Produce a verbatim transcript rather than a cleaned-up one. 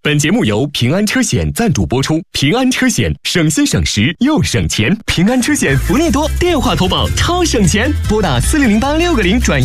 本节目由平安车险赞助播出。平安车险，省心省时又省钱。平安车险福利多，电话投保超省钱，拨打四零零八六个零转。